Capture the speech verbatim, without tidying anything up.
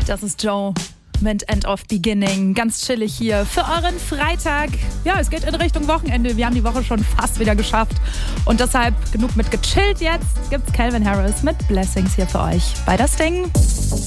Das ist Joe mit End of Beginning. Ganz chillig hier für euren Freitag. Ja, es geht in Richtung Wochenende. Wir haben die Woche schon fast wieder geschafft. Und deshalb genug mit gechillt. Jetzt gibt's Calvin Harris mit Blessings hier für euch bei Das Ding.